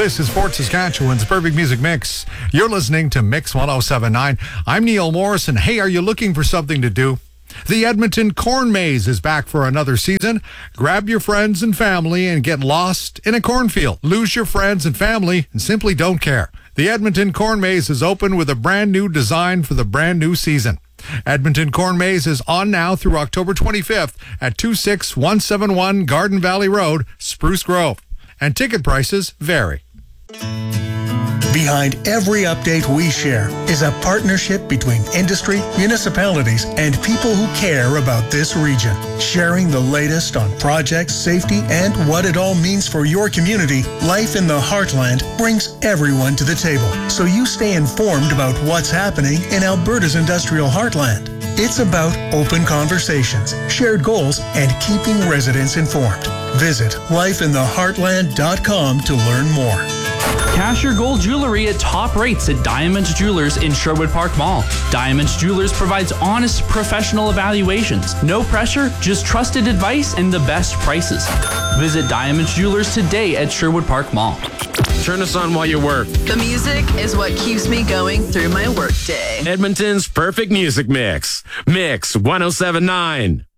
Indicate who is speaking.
Speaker 1: This is Fort Saskatchewan's Perfect Music Mix. You're listening to Mix 1079. I'm Neil Morrison. Hey, are you looking for something to do? The Edmonton Corn Maze is back for another season. Grab your friends and family and get lost in a cornfield. Lose your friends and family and simply don't care. The Edmonton Corn Maze is open with a brand new design for the brand new season. Edmonton Corn Maze is on now through October 25th at 26171 Garden Valley Road, Spruce Grove. And ticket prices vary.
Speaker 2: Behind every update we share is a partnership between industry, municipalities, and people who care about this region. Sharing the latest on projects, safety, and what it all means for your community, Life in the Heartland brings everyone to the table, so you stay informed about what's happening in Alberta's industrial heartland. It's about open conversations, shared goals, and keeping residents informed. Visit lifeintheheartland.com to learn more.
Speaker 3: Cash your gold jewelry at top rates at Diamonds Jewelers in Sherwood Park Mall. Diamonds Jewelers provides honest, professional evaluations. No pressure, just trusted advice and the best prices. Visit Diamonds Jewelers today at Sherwood Park Mall.
Speaker 4: Turn us on while you work.
Speaker 5: The music is what keeps me going through my workday.
Speaker 4: Edmonton's Perfect Music Mix. Mix 1079.